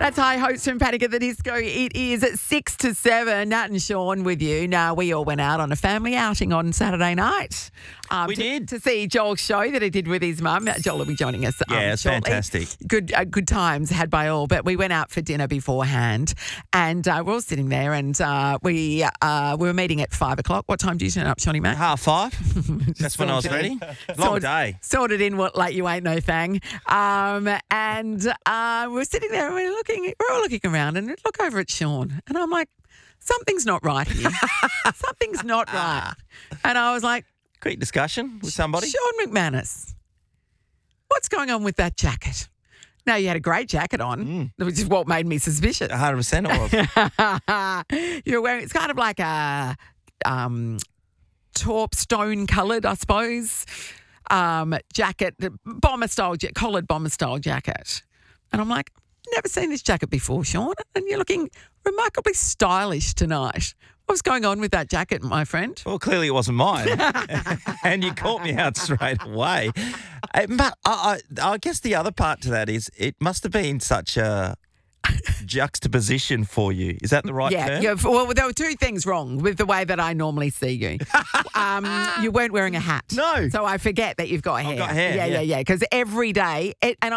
That's High Hopes from Panic at the Disco. It is at 6 to 7. Nat and Sean with you. Now, we all went out on a family outing on Saturday night. We did. To see Joel's show that he did with his mum. Joel will be joining us. Yeah, it's shortly. fantastic. Good times had by all. But we went out for dinner beforehand and we're all sitting there and we were meeting at 5 o'clock. What time do you turn up, Shawnee, mate? 5:30. That's when I was ready. Long day. Sorted in what late you ain't no thang. And we're sitting there and we're all looking around and look over at Sean and I'm like, something's not right here. Something's not right. And I was like, Great discussion with somebody. Sean McManus, what's going on with that jacket? Now, you had a great jacket on, which is what made me suspicious. 100% it was. You're wearing, it's kind of like a taupe stone coloured, I suppose, jacket, collared bomber style jacket. And I'm like, never seen this jacket before, Sean. And you're looking remarkably stylish tonight. What's going on with that jacket, my friend? Well, clearly it wasn't mine. And you caught me out straight away. But I guess the other part to that is it must have been such a juxtaposition for you. Is that the right term? Yeah. Well, there were two things wrong with the way that I normally see you. You weren't wearing a hat. No. So I forget that you've got hair. I've got hair. Yeah. Because every day,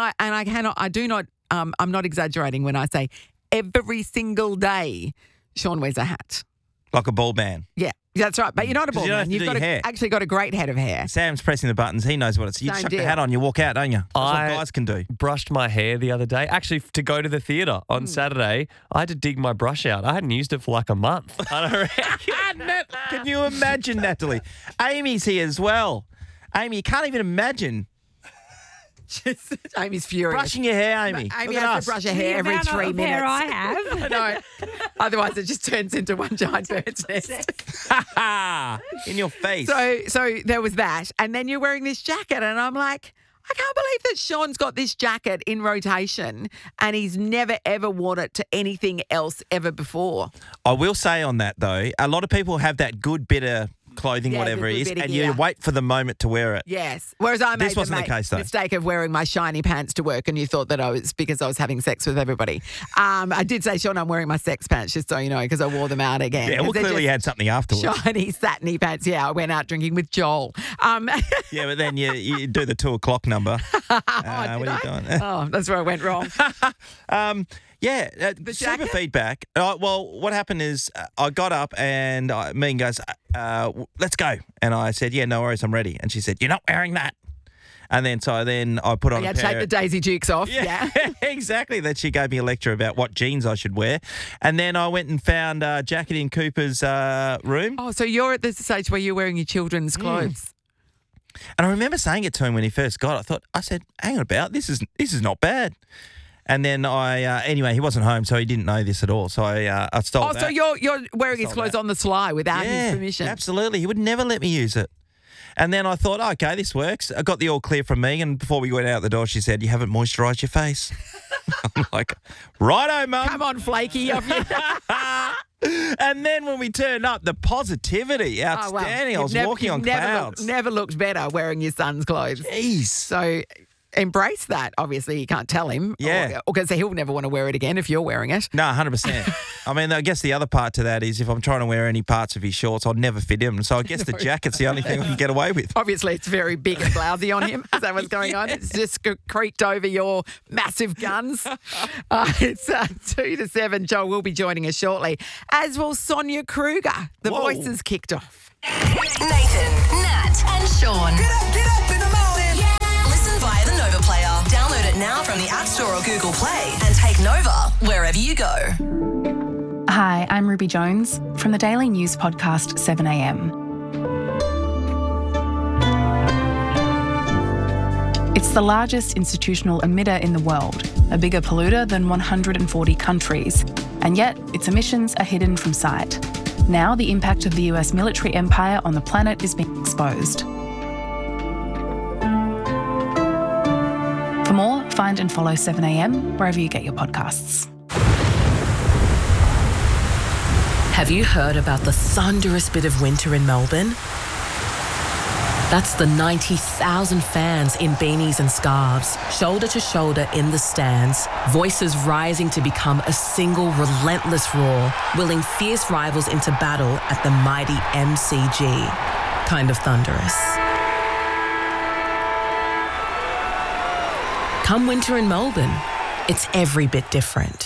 I'm not exaggerating when I say every single day, Sean wears a hat. Like a ball band. Yeah, that's right. But you're not a ball man. You've actually got a great head of hair. Sam's pressing the buttons. He knows what it's. You chuck the hat on, you walk out, don't you? That's what guys can do. Brushed my hair the other day. Actually, to go to the theatre on Saturday, I had to dig my brush out. I hadn't used it for like a month. Can you imagine, Natalie? Amy's here as well. Amy, you can't even imagine. Amy's furious. Brushing your hair, Amy. Amy has to brush her hair every 3 minutes. Hair I have. I know. Otherwise, it just turns into one giant bird's nest. In your face. So there was that. And then you're wearing this jacket. And I'm like, I can't believe that Sean's got this jacket in rotation and he's never, ever worn it to anything else ever before. I will say on that, though, a lot of people have that good bit of clothing, whatever it is, and you wait for the moment to wear it. Yes. Whereas I made the mistake of wearing my shiny pants to work and you thought that I was because I was having sex with everybody. I did say, Sean, I'm wearing my sex pants just so you know because I wore them out again. Yeah, well, clearly you had something afterwards. Shiny, satiny pants. Yeah, I went out drinking with Joel. Yeah, but then you do the 2 o'clock number. What are you doing? Oh, that's where I went wrong. Super feedback. Well, what happened is I got up and Megan goes, let's go. And I said, yeah, no worries, I'm ready. And she said, you're not wearing that. And then I put on a pair. Take the Daisy Dukes off. Yeah. Exactly. Then she gave me a lecture about what jeans I should wear. And then I went and found a jacket in Cooper's room. Oh, so you're at the stage where you're wearing your children's clothes. And I remember saying it to him when he first got it. I said, hang on about, this is not bad. And then anyway, he wasn't home, so he didn't know this at all. So I stole that. Oh, so you're wearing his clothes on the sly without his permission? Absolutely. He would never let me use it. And then I thought, okay, this works. I got the all clear from Megan. Before we went out the door, she said, you haven't moisturised your face. I'm like, righto, Mum. Come on, flaky. And then when we turned up, the positivity, outstanding. I was walking on clouds. Never looked better wearing your son's clothes. Jeez. So embrace that. Obviously, you can't tell him. Yeah. Because he'll never want to wear it again if you're wearing it. No, 100%. I mean, I guess the other part to that is if I'm trying to wear any parts of his shorts, I'll never fit him. So I guess the jacket's the only thing I can get away with. Obviously, it's very big and blousy on him. Is that what's going on? It's just creaked over your massive guns. It's 2 to 7. Joel will be joining us shortly, as will Sonia Kruger. The voices kicked off. Nathan, Nat and Sean. Get up in the morning. Yeah. Listen via the Nova Player. Download it now from the App Store or Google Play and take Nova wherever you go. Hi, I'm Ruby Jones from the daily news podcast 7am. It's the largest institutional emitter in the world, a bigger polluter than 140 countries, and yet its emissions are hidden from sight. Now the impact of the US military empire on the planet is being exposed. For more, find and follow 7am wherever you get your podcasts. Have you heard about the thunderous bit of winter in Melbourne? That's the 90,000 fans in beanies and scarves, shoulder to shoulder in the stands, voices rising to become a single relentless roar, willing fierce rivals into battle at the mighty MCG. Kind of thunderous. Come winter in Melbourne, it's every bit different.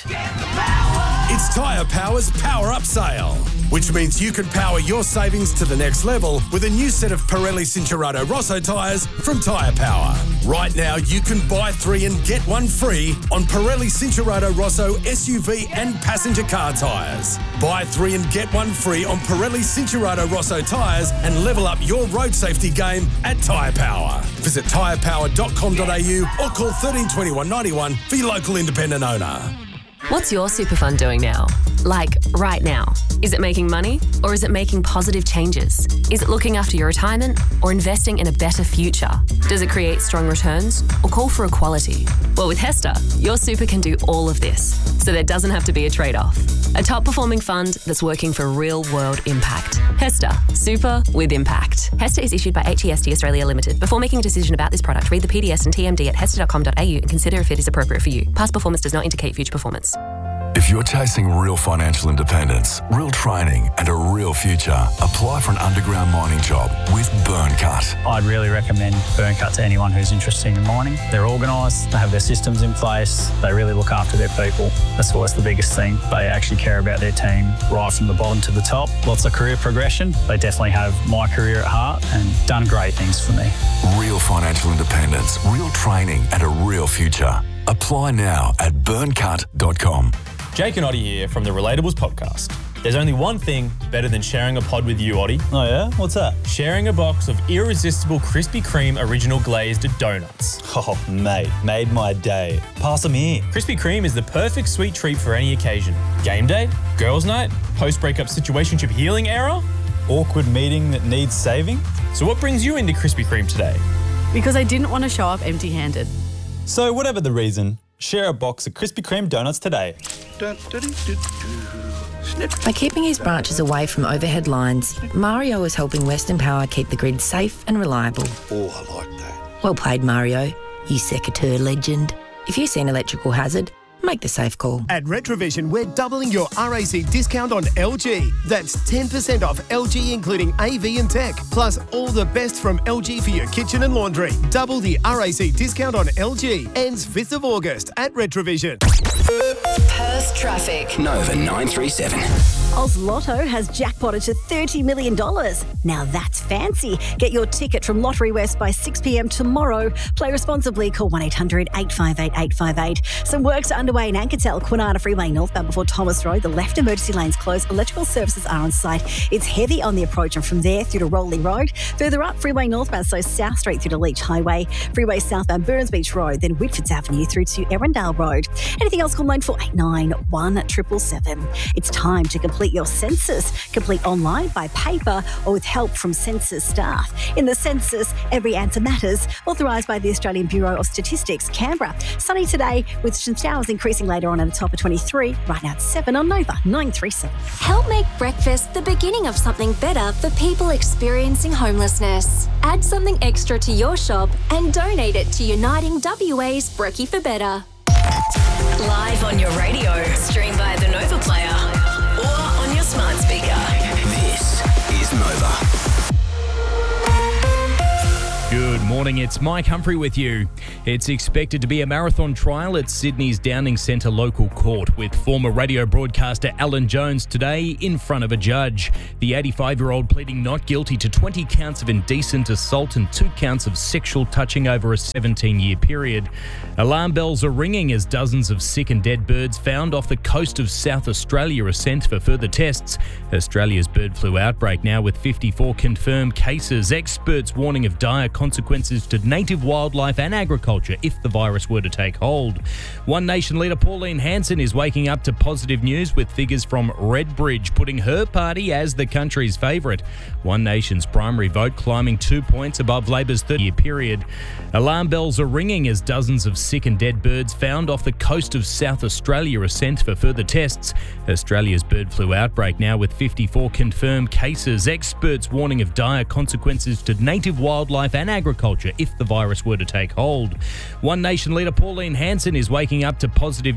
It's Tyre Power's Power Up Sale, which means you can power your savings to the next level with a new set of Pirelli Cinturato Rosso tyres from Tyre Power. Right now, you can buy 3 and get 1 free on Pirelli Cinturato Rosso SUV and passenger car tyres. Buy 3 and get 1 free on Pirelli Cinturato Rosso tyres and level up your road safety game at Tyre Power. Visit tyrepower.com.au or call 13 21 91 for your local independent owner. What's your super fund doing now? Like, right now. Is it making money or is it making positive changes? Is it looking after your retirement or investing in a better future? Does it create strong returns or call for equality? Well, with HESTA, your super can do all of this, so there doesn't have to be a trade-off. A top-performing fund that's working for real-world impact. HESTA, super with impact. HESTA is issued by HEST Australia Limited. Before making a decision about this product, read the PDS and TMD at hesta.com.au and consider if it is appropriate for you. Past performance does not indicate future performance. If you're chasing real financial independence, real training and a real future, apply for an underground mining job with Burncut. I'd really recommend Burncut to anyone who's interested in mining. They're organised, they have their systems in place, they really look after their people. That's always the biggest thing. They actually care about their team right from the bottom to the top. Lots of career progression. They definitely have my career at heart and done great things for me. Real financial independence, real training and a real future. Apply now at burncut.com. Jake and Oddie here from the Relatables podcast. There's only one thing better than sharing a pod with you, Oddie. Oh yeah? What's that? Sharing a box of irresistible Krispy Kreme original glazed donuts. Oh mate, made my day. Pass them here. Krispy Kreme is the perfect sweet treat for any occasion. Game day, girls' night, post-breakup situationship healing era, Awkward meeting that needs saving. So what brings you into Krispy Kreme today? Because I didn't want to show up empty-handed. So whatever the reason, share a box of Krispy Kreme donuts today. By keeping his branches away from overhead lines, Mario is helping Western Power keep the grid safe and reliable. Oh, I like that. Well played, Mario, you secateur legend. If you see an electrical hazard, make the safe call. At Retrovision, we're doubling your RAC discount on LG. That's 10% off LG, including AV and tech, plus all the best from LG for your kitchen and laundry. Double the RAC discount on LG. Ends 5th of August at Retrovision. Perth traffic. Nova 937. Oz Lotto has jackpotted to $30 million. Now that's fancy. Get your ticket from Lottery West by 6 p.m. tomorrow. Play responsibly. Call 1-800-858-858. Some works are underway in Anketel, Kwinana Freeway northbound before Thomas Road. The left emergency lane's closed. Electrical services are on site. It's heavy on the approach and from there through to Rowley Road. Further up, Freeway northbound, so South Street through to Leach Highway. Freeway southbound, Burns Beach Road, then Whitfords Avenue through to Erindale Road. Anything else, call 9489 1777. It's time to complete your census. Complete online, by paper or with help from census staff. In the census, every answer matters. Authorised by the Australian Bureau of Statistics, Canberra. Sunny today with some showers increasing later on at a top of 23. Right now it's 7 on Nova 937. Help make breakfast the beginning of something better for people experiencing homelessness. Add something extra to your shop and donate it to Uniting WA's Brekkie for Better. Live on your radio, stream via the Nova Player or on your smart speaker. This is Nova. Good morning, it's Mike Humphrey with you. It's expected to be a marathon trial at Sydney's Downing Centre local court, with former radio broadcaster Alan Jones today in front of a judge. The 85-year-old pleading not guilty to 20 counts of indecent assault and 2 counts of sexual touching over a 17-year period. Alarm bells are ringing as dozens of sick and dead birds found off the coast of South Australia are sent for further tests. Australia's bird flu outbreak now with 54 confirmed cases. Experts warning of dire consequences consequences to native wildlife and agriculture if the virus were to take hold. One Nation leader Pauline Hanson is waking up to positive news with figures from Redbridge putting her party as the country's favourite. One Nation's primary vote climbing 2 points above Labor's 30-year period. Alarm bells are ringing as dozens of sick and dead birds found off the coast of South Australia are sent for further tests. Australia's bird flu outbreak now with 54 confirmed cases. Experts warning of dire consequences to native wildlife and agriculture if the virus were to take hold. One Nation leader Pauline Hanson is waking up to positive